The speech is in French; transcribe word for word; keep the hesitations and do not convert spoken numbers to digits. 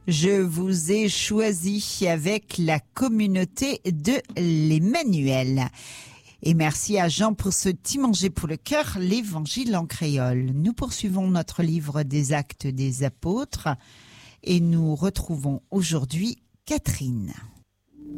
Je vous ai choisi avec la communauté de l'Emmanuel. Et merci à Jean pour ce petit manger pour le cœur, l'évangile en créole. Nous poursuivons notre livre des Actes des Apôtres et nous retrouvons aujourd'hui Catherine.